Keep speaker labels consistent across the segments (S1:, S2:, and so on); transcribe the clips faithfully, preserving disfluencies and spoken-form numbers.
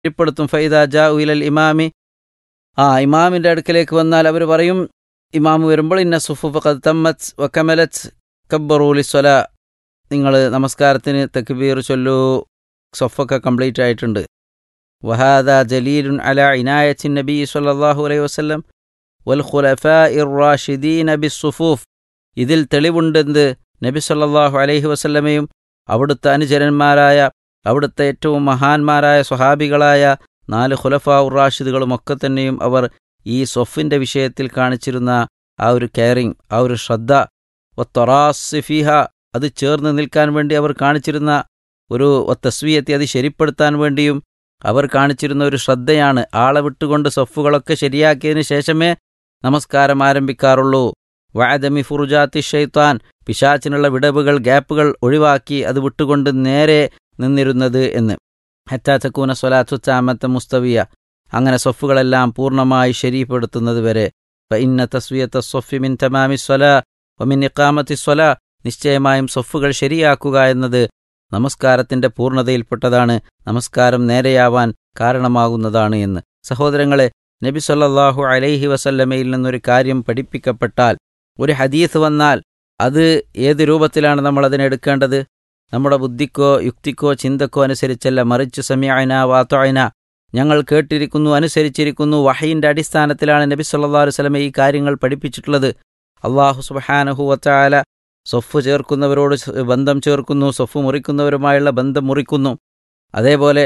S1: ശരിപ്പെടുത്തും. ഫൈദ ജാ ഉലൽ ഇമാമി, ആ ഇമാമിൻ്റെ അടുക്കലേക്ക് വന്നാൽ അവർ പറയും, ഇമാമ് വരുമ്പോൾ ഇന്ന സുഫുഫ ഖദ് തമ്മത് വകമലത് കബ്ബറൂ ലിസ്സലാ, നിങ്ങൾ നമസ്കാരത്തിന് തക്ബീർ ചൊല്ലൂ, സൊഫൊക്കെ കംപ്ലീറ്റ് ആയിട്ടുണ്ട്. വഹാദ ജലീലുൻ അലാ ഇനായത്തി നബി സ്വല്ലല്ലാഹു അലൈഹി വസല്ലം വൽ ഖുലഫാഇർ റാഷിദീന ബിസ്സുഫൂഫ്, ഇതിൽ തെളിവുണ്ടെന്ത് നബി സ്വല്ലല്ലാഹു അലൈഹി വസല്ലമയും അവിടുത്തെ അനുചരന്മാരായ അവിടുത്തെ ഏറ്റവും മഹാന്മാരായ സ്വഹാബികളായ നാല് ഖുലഫാ ഉർ റാഷിദുകളുമൊക്കെ തന്നെയും അവർ ഈ സൊഫിൻ്റെ വിഷയത്തിൽ കാണിച്ചിരുന്ന ആ ഒരു കെയറിങ്, ആ ഒരു ശ്രദ്ധ, വത്തറാസ് ഫീഹ, അത് ചേർന്ന് നിൽക്കാൻ വേണ്ടി അവർ കാണിച്ചിരുന്ന ഒരു തസ്വിയത്തി, അത് ശരിപ്പെടുത്താൻ വേണ്ടിയും അവർ കാണിച്ചിരുന്ന ഒരു ശ്രദ്ധയാണ്. ആളെ വിട്ടുകൊണ്ട് സൊഫുകളൊക്കെ ശരിയാക്കിയതിന് ശേഷമേ നമസ്കാരം ആരംഭിക്കാറുള്ളൂ. വഅദമി ഫുറുജാത്തി ഷൈത്താൻ, പിശാച്ചിനുള്ള വിടവുകൾ, ഗ്യാപ്പുകൾ ഒഴിവാക്കി അത് വിട്ടുകൊണ്ട് നേരെ നിന്നിരുന്നത് എന്ന്. ഹത്താ തകൂന സ്വലാത്തു താമത്ത മുസ്തവിയ, അങ്ങനെ സൊഫുകളെല്ലാം പൂർണ്ണമായി ശരിപ്പെടുത്തുന്നത് വരെ. ഫഇന്ന തസ്വിയത്ത സ്വഫി മിൻ തമാമി സ്വലാ വമിൻ ഇഖാമത്തി സ്വലാ, നിശ്ചയമായും സൊഫുകൾ ശരിയാക്കുക എന്നത് നമസ്കാരത്തിൻ്റെ പൂർണ്ണതയിൽപ്പെട്ടതാണ്, നമസ്കാരം നേരെയാവാൻ കാരണമാകുന്നതാണ് എന്ന്. സഹോദരങ്ങളെ, നബി സല്ലല്ലാഹു അലൈഹി വസല്ലമയിൽ നിന്നൊരു കാര്യം പഠിപ്പിക്കപ്പെട്ടാൽ, ഒരു ഹദീസ് വന്നാൽ, അത് ഏത് രൂപത്തിലാണ് നമ്മൾ അതിനെടുക്കേണ്ടത്? നമ്മുടെ ബുദ്ധിക്കോ യുക്തിക്കോ ചിന്തക്കോ അനുസരിച്ചല്ല, മറിച്ച് സമിഅനാ വഅതഅനാ, ഞങ്ങൾ കേട്ടിരിക്കുന്നു, അനുസരിച്ചിരിക്കുന്നു, വഹയിൻ്റെ അടിസ്ഥാനത്തിലാണ് നബി സല്ലല്ലാഹു അലൈഹി വസല്ലം ഈ കാര്യങ്ങൾ പഠിപ്പിച്ചിട്ടുള്ളത്. അല്ലാഹു സുബ്ഹാനഹു വതആല സൊഫ് ചേർക്കുന്നവരോട് ബന്ധം ചേർക്കുന്നു, സൊഫ് മുറിക്കുന്നവരുമായുള്ള ബന്ധം മുറിക്കുന്നു. അതേപോലെ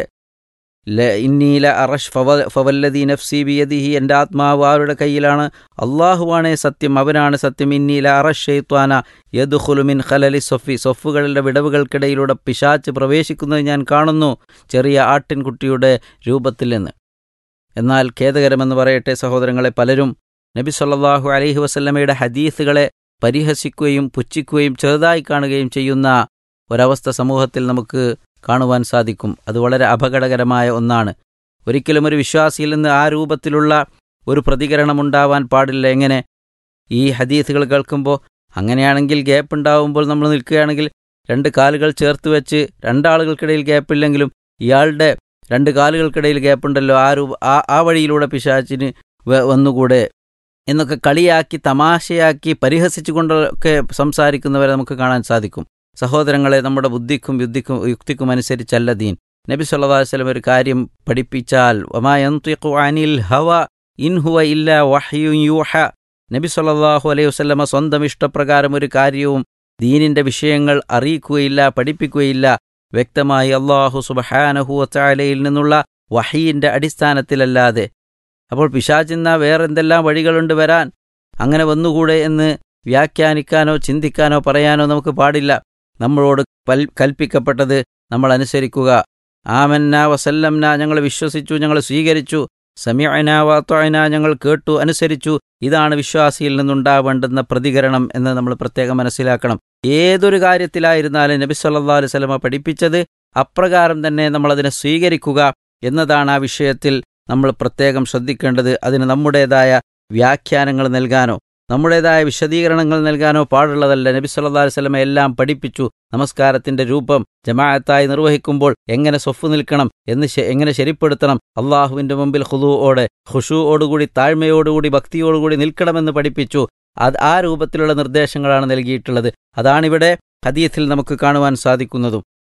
S1: ഇന്നീല അറഷ് ഫവല്ലദീ നഫ്സി ബിയദിഹി, എൻ്റെ ആത്മാവ് ആരുടെ കയ്യിലാണ്? അള്ളാഹുവാണേ സത്യം, അവനാണ് സത്യം. ഇന്നീല അറഷ് ഷൈത്വാന യദ്ഖുലു മിൻ ഖലലി സൊഫി, സൊഫുകളുടെ വിടവുകൾക്കിടയിലൂടെ പിശാച്ച് പ്രവേശിക്കുന്നത് ഞാൻ കാണുന്നു, ചെറിയ ആട്ടിൻകുട്ടിയുടെ രൂപത്തിൽ നിന്ന്. എന്നാൽ ഖേദകരമെന്ന് പറയട്ടെ സഹോദരങ്ങളെ, പലരും നബി സല്ലല്ലാഹു അലൈഹി വസല്ലമയുടെ ഹദീസുകളെ പരിഹസിക്കുകയും പുച്ഛിക്കുകയും ചെറുതായി കാണുകയും ചെയ്യുന്ന ഒരവസ്ഥ സമൂഹത്തിൽ നമുക്ക് കാണുവാൻ സാധിക്കും. അത് വളരെ അപകടകരമായ ഒന്നാണ്. ഒരിക്കലും ഒരു വിശ്വാസിയിൽ നിന്ന് ആ രൂപത്തിലുള്ള ഒരു പ്രതികരണം ഉണ്ടാവാൻ പാടില്ല. എങ്ങനെ? ഈ ഹദീസുകൾ കേൾക്കുമ്പോൾ, അങ്ങനെയാണെങ്കിൽ ഗ്യാപ്പ് ഉണ്ടാവുമ്പോൾ നമ്മൾ നിൽക്കുകയാണെങ്കിൽ രണ്ട് കാലുകൾ ചേർത്ത് വെച്ച്, രണ്ടാളുകൾക്കിടയിൽ ഗ്യാപ്പില്ലെങ്കിലും ഇയാളുടെ രണ്ട് കാലുകൾക്കിടയിൽ ഗ്യാപ്പുണ്ടല്ലോ, ആ രൂപ ആ ആ വഴിയിലൂടെ പിശാചിന് വന്നുകൂടെ എന്നൊക്കെ കളിയാക്കി തമാശയാക്കി പരിഹസിച്ചുകൊണ്ടൊക്കെ സംസാരിക്കുന്നവരെ നമുക്ക് കാണാൻ സാധിക്കും. സഹോദരങ്ങളെ, നമ്മുടെ ബുദ്ധിക്കും യുദ്ധിക്കും യുക്തിക്കും അനുസരിച്ചല്ല ദീൻ. നബി സല്ലല്ലാഹു അലൈഹി വസല്ലം ഒരു കാര്യം പഠിപ്പിച്ചാൽ, വമാ യൻതിഖു അനിൽ ഹവ ഇൻ ഹുവ ഇല്ലാ വഹ്യുൻ യൂഹ, നബി സല്ലല്ലാഹു അലൈഹി വസല്ലം സ്വന്തം ഇഷ്ടപ്രകാരം ഒരു കാര്യവും ദീനിൻ്റെ വിഷയങ്ങൾ അറിയിക്കുകയില്ല, പഠിപ്പിക്കുകയില്ല. വ്യക്തമായി അല്ലാഹു സുബ്ഹാനഹു വതആലയിൽ നിന്നുള്ള വഹയിൻ്റെ അടിസ്ഥാനത്തിലല്ലാതെ. അപ്പോൾ പിശാചിന്ന വേറെന്തെല്ലാം വഴികളുണ്ട് വരാൻ, അങ്ങനെ വന്നുകൂടെ എന്ന് വ്യാഖ്യാനിക്കാനോ ചിന്തിക്കാനോ പറയാനോ നമുക്ക് പാടില്ല. നമ്മളോട് കൽപ്പിക്കപ്പെട്ടത് നമ്മൾ അനുസരിക്കുക. ആമന്ന വസല്ലംന, ഞങ്ങൾ വിശ്വസിച്ചു, ഞങ്ങൾ സ്വീകരിച്ചു. സമിഅന വഅതഅന, ഞങ്ങൾ കേട്ടു, അനുസരിച്ചു. ഇതാണ് വിശ്വാസിയിൽ നിന്നുണ്ടാവേണ്ടുന്ന പ്രതികരണം എന്ന് നമ്മൾ പ്രത്യേകം മനസ്സിലാക്കണം. ഏതൊരു കാര്യത്തിലായിരുന്നാലും നബി സല്ലല്ലാഹു അലൈഹി വസല്ലം പഠിപ്പിച്ചത് അപ്രകാരം തന്നെ നമ്മളതിനെ സ്വീകരിക്കുക എന്നതാണ് ആ വിഷയത്തിൽ നമ്മൾ പ്രത്യേകം ശ്രദ്ധിക്കേണ്ടത്. അതിന് നമ്മുടേതായ വ്യാഖ്യാനങ്ങൾ നൽകാനോ നമ്മുടേതായ വിശദീകരണങ്ങൾ നൽകാനോ പാടുള്ളതല്ല. നബി സല്ലല്ലാഹു അലൈഹി വസല്ലം എല്ലാം പഠിപ്പിച്ചു. നമസ്കാരത്തിന്റെ രൂപം ജമാഅത്തായി നിർവഹിക്കുമ്പോൾ എങ്ങനെ സൊഫ് നിൽക്കണം എന്ന് എങ്ങനെ ശരിപ്പെടുത്തണം, അള്ളാഹുവിന്റെ മുമ്പിൽ ഖുദൂഓടെ ഖുശൂഓടുകൂടി താഴ്മയോടുകൂടി ഭക്തിയോടുകൂടി നിൽക്കണമെന്ന് പഠിപ്പിച്ചു. അത് ആ രൂപത്തിലുള്ള നിർദ്ദേശങ്ങളാണ് നൽകിയിട്ടുള്ളത്. അതാണിവിടെ ഹദീസിൽ നമുക്ക് കാണുവാൻ സാധിക്കുന്നതും.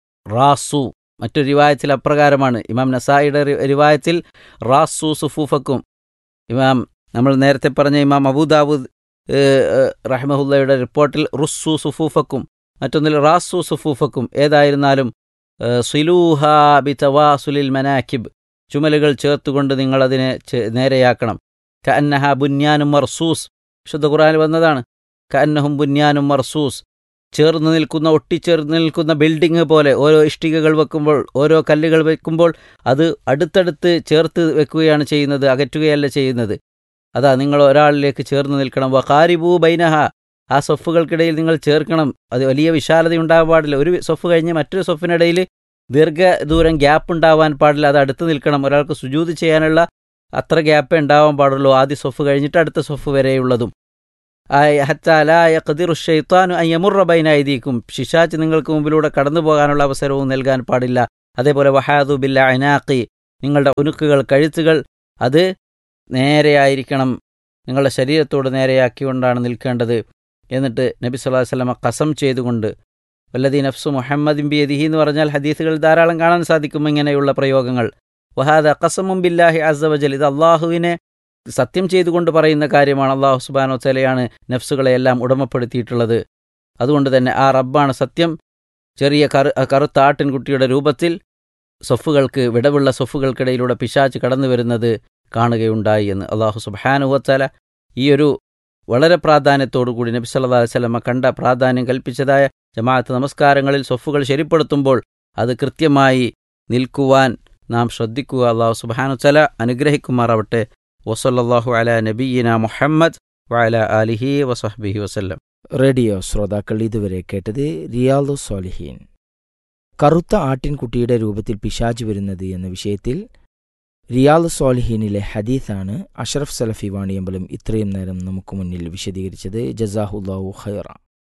S1: റാസു മറ്റൊരു റിവായത്തിൽ അപ്രകാരമാണ്. ഇമാം നസായിയുടെ റിവായത്തിൽ റാസു സുഫൂഫക്കും, ഇമാം നമ്മൾ നേരത്തെ പറഞ്ഞ ഇമാം അബൂദാവൂദ് റഹ്മഹുല്ലയുടെ റിപ്പോർട്ടിൽ റുസ്സു സുഫൂഫക്കും, മറ്റൊന്നിൽ റാസു സുഫൂഫക്കും. ഏതായിരുന്നാലും സിലൂഹാ ബിതവാസുലിൽ മനാക്കിബ്, ചുമലുകൾ ചേർത്തുകൊണ്ട് നിങ്ങളതിനെ നേരെയാക്കണം. കഅന്നഹ ബുന്യാനും മർസൂസ്, വിശുദ്ധ ഖുർആനിൽ വന്നതാണ്. കഅന്നഹും ബുന്യാനും മർസൂസ്, ചേർന്ന് നിൽക്കുന്ന ഒട്ടിച്ചേർന്ന് നിൽക്കുന്ന ബിൽഡിംഗ് പോലെ ഓരോ ഇഷ്ടികകൾ വെക്കുമ്പോൾ, ഓരോ കല്ലുകൾ വെക്കുമ്പോൾ അത് അടുത്തടുത്ത് ചേർത്ത് വെക്കുകയാണ് ചെയ്യുന്നത്, അകറ്റുകയല്ല ചെയ്യുന്നത്. അതാ, നിങ്ങൾ ഒരാളിലേക്ക് ചേർന്ന് നിൽക്കണം. വഖാരിബൂ ബൈനഹ, ആ സൊഫുകൾക്കിടയിൽ നിങ്ങൾ ചേർക്കണം. അത് വലിയ വിശാലത ഉണ്ടാകാൻ പാടില്ല. ഒരു സൊഫ് കഴിഞ്ഞ് മറ്റൊരു സൊഫിനിടയിൽ ദീർഘദൂരം ഗ്യാപ്പ് ഉണ്ടാവാൻ പാടില്ല. അത് അടുത്ത് നിൽക്കണം. ഒരാൾക്ക് സുജൂദ് ചെയ്യാനുള്ള അത്ര ഗ്യാപ്പേ ഉണ്ടാവാൻ പാടുള്ളൂ, ആദ്യ സൊഫ് കഴിഞ്ഞിട്ട് അടുത്ത സൊഫ് വരെയുള്ളതും. പിശാച് നിങ്ങൾക്ക് മുമ്പിലൂടെ കടന്നു പോകാനുള്ള അവസരവും നൽകാൻ പാടില്ല. അതേപോലെ വഹാദു ബിൽ അനാഖി, നിങ്ങളുടെ ഉനുക്കുകൾ, കഴുത്തുകൾ അത് നേരെയായിരിക്കണം, നിങ്ങളുടെ ശരീരത്തോട് നേരെയാക്കിക്കൊണ്ടാണ് നിൽക്കേണ്ടത്. എന്നിട്ട് നബി സല്ലല്ലാഹു അലൈഹി വസല്ലമ ഖസം ചെയ്തുകൊണ്ട്, വല്ലദീ നഫ്സു മുഹമ്മദിൻ ബിയദിഹി എന്ന് പറഞ്ഞാൽ ഹദീസുകൾ ധാരാളം കാണാൻ സാധിക്കും ഇങ്ങനെയുള്ള പ്രയോഗങ്ങൾ. വഹാദ ഖസമുൻ ബില്ലാഹി അസ്സ വജൽ, ഇത് അള്ളാഹുവിനെ സത്യം ചെയ്തുകൊണ്ട് പറയുന്ന കാര്യമാണ്. അള്ളാഹു സുബ്ഹാനഹു വതആലയാണ് നഫ്സുകളെയെല്ലാം ഉടമപ്പെടുത്തിയിട്ടുള്ളത്. അതുകൊണ്ട് തന്നെ ആ റബ്ബാണ് സത്യം. ചെറിയ കറു കറുത്ത ആട്ടിൻകുട്ടിയുടെ രൂപത്തിൽ സൊഫുകൾക്ക്, വിടവുള്ള സൊഫുകൾക്കിടയിലൂടെ പിശാച് കടന്നു വരുന്നത് കാണുകയുണ്ടായി എന്ന് അള്ളാഹു സുബ്ഹാനഹു വതആല ഈ ഒരു വളരെ പ്രാധാന്യത്തോടുകൂടി നബി സല്ലല്ലാഹു അലൈഹി വസല്ലമ കണ്ട പ്രാധാന്യം കൽപ്പിച്ചതായ ജമാഅത്ത് നമസ്കാരങ്ങളിൽ സൊഫുകൾ ശരിപ്പെടുത്തുമ്പോൾ അത് കൃത്യമായി നിൽക്കുവാൻ നാം ശ്രദ്ധിക്കുക. അള്ളാഹു സുബ്ഹാനഹു വതആല അനുഗ്രഹിക്കുമാറാവട്ടെ. വസല്ലല്ലാഹു അലാ നബിയ്യിനാ മുഹമ്മദ് വഅലാ ആലിഹി വസഹ്ബിഹി വസല്ലം.
S2: റേഡിയോ ശ്രോതാക്കൾ ഇതുവരെ കേട്ടത് റിയാദുസ് സ്വാലിഹീൻ, കറുത്ത ആട്ടിൻകുട്ടിയുടെ രൂപത്തിൽ പിശാച് വരുന്നത് എന്ന വിഷയത്തിൽ റിയാദുസ് സ്വാലിഹീനിലെ ഹദീസാണ് അഷ്റഫ് സലഫി വാണിയമ്പലം ഇത്രയും നേരം നമുക്ക് മുന്നിൽ വിശദീകരിച്ചത്. ജസാഹുല്ലാഹു ഖൈറ.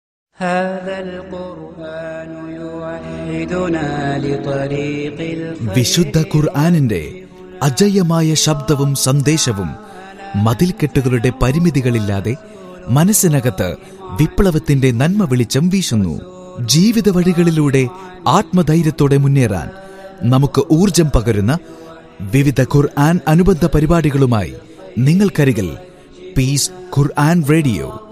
S3: വിശുദ്ധ ഖുർആനിന്റെ അജയ്യമായ ശബ്ദവും സന്ദേശവും മതിൽക്കെട്ടുകളുടെ പരിമിതികളില്ലാതെ മനസ്സിനകത്ത് വിപ്ലവത്തിന്റെ നന്മ വെളിച്ചം വീശുന്നു. ജീവിത വഴികളിലൂടെ ആത്മധൈര്യത്തോടെ മുന്നേറാൻ നമുക്ക് ഊർജം പകരുന്ന വിവിധ ഖുർആൻ അനുബന്ധ പരിപാടികളുമായി നിങ്ങൾക്കരികിൽ പീസ് ഖുർആൻ റേഡിയോ.